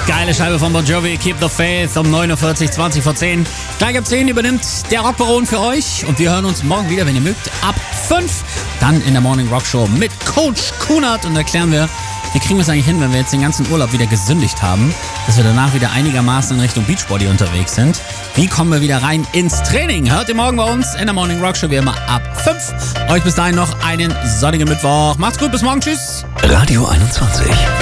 Geile Scheibe von Bon Jovi, Keep the Faith, um 9.40 Uhr, 20 vor 10. Gleich ab 10 übernimmt der Rockbaron für euch. Und wir hören uns morgen wieder, wenn ihr mögt, ab 5. Dann in der Morning Rock Show mit Coach Kunert. Und erklären wir, wie kriegen wir es eigentlich hin, wenn wir jetzt den ganzen Urlaub wieder gesündigt haben, dass wir danach wieder einigermaßen in Richtung Beachbody unterwegs sind. Wie kommen wir wieder rein ins Training? Hört ihr morgen bei uns in der Morning Rock Show wie immer ab 5. Euch bis dahin noch einen sonnigen Mittwoch. Macht's gut, bis morgen, tschüss. Radio 21.